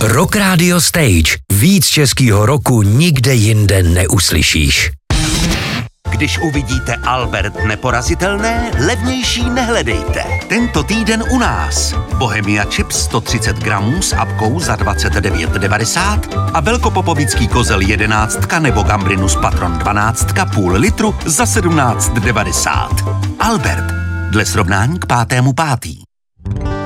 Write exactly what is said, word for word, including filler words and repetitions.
Rock Radio Stage. Víc českýho roku nikde jinde neuslyšíš. Když uvidíte Albert Neporazitelné, levnější nehledejte. Tento týden u nás. Bohemia Chips sto třicet gramů s apkou za dvacet devět devadesát a velkopopovický kozel jedenáctka nebo Gambrinus Patron dvanáctka půl litru za sedmnáct devadesát. Albert. Dle srovnání k pátému pátý.